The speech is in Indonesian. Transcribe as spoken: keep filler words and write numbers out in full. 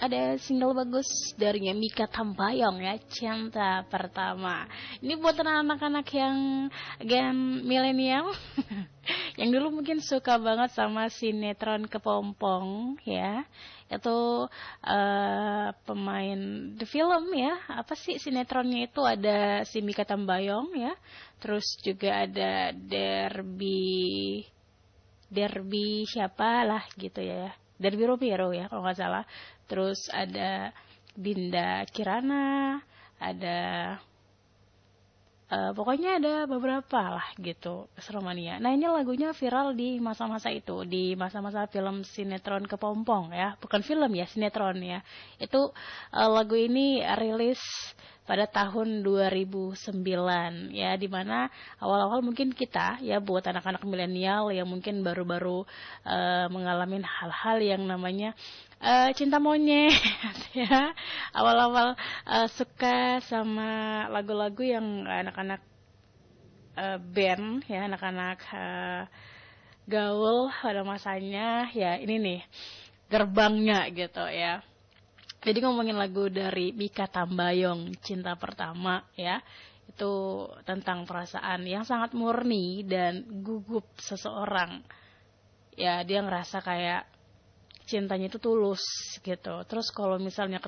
ada single bagus dari Mikha Tambayong ya, Cinta Pertama. Ini buat anak-anak yang gen milenial yang dulu mungkin suka banget sama sinetron Kepompong ya. Itu uh, pemain the film ya. Apa sih sinetronnya itu, ada si Mikha Tambayong ya. Terus juga ada Derby Derby siapa lah gitu ya. Derby Romero ya kalau nggak salah. Terus ada Dinda Kirana, ada uh, pokoknya ada beberapa lah gitu Seromania. Nah ini lagunya viral di masa-masa itu, di masa-masa film sinetron Kepompong ya, bukan film ya, sinetron ya. Itu uh, lagu ini rilis pada tahun dua ribu sembilan ya, dimana awal-awal mungkin kita ya, buat anak-anak milenial yang mungkin baru-baru uh, mengalami hal-hal yang namanya uh, cinta monyet ya, awal-awal uh, suka sama lagu-lagu yang anak-anak uh, band ya, anak-anak uh, gaul pada masanya ya, ini nih gerbangnya gitu ya. Jadi ngomongin lagu dari Mikha Tambayong, Cinta Pertama ya, itu tentang perasaan yang sangat murni dan gugup seseorang. Ya dia ngerasa kayak cintanya itu tulus gitu. Terus kalau misalnya